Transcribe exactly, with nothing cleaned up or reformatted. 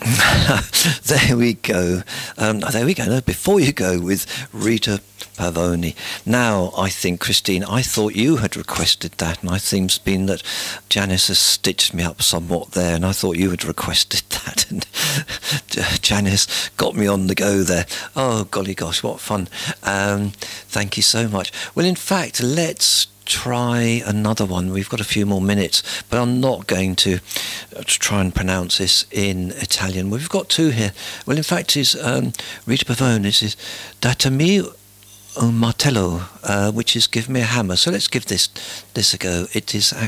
There we go. Um, there we go. No, before you go with Rita Pavone. Now, I think, Christine, I thought you had requested that, and I think it's been that Janice has stitched me up somewhat there, and I thought you had requested that, and Janice got me on the go there. Oh, golly gosh, what fun. Um, thank you so much. Well, in fact, let's try another one. We've got a few more minutes, but I'm not going to, uh, to try and pronounce this in Italian. We've got two here. Well, in fact, is um, Rita Pavone. This is Datami un martello, uh, which is give me a hammer. So let's give this this a go. It is